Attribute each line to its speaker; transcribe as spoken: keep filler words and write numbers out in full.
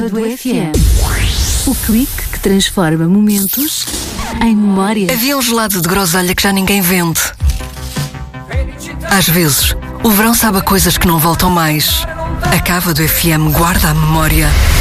Speaker 1: do F M. O clique que transforma momentos em memórias.
Speaker 2: Havia um gelado de groselha que já ninguém vende. Às vezes, o verão sabe a coisas que não voltam mais. A cava do F M guarda a memória